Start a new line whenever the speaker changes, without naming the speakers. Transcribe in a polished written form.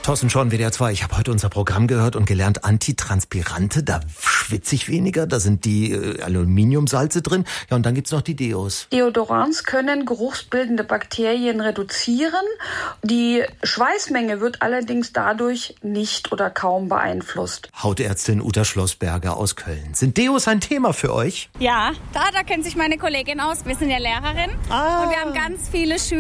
Thorsten Schorn, WDR 2. Ich habe heute unser Programm gehört und gelernt, Antitranspirante, da schwitze ich weniger, da sind die Aluminiumsalze drin. Ja, und dann gibt's noch die Deos.
Deodorants können geruchsbildende Bakterien reduzieren. Die Schweißmenge wird allerdings dadurch nicht oder kaum beeinflusst.
Hautärztin Uta Schlossberger aus Köln. Sind Deos ein Thema für euch?
Ja, da kennt sich meine Kollegin aus. Wir sind ja Lehrerin und wir haben ganz viele Schüler.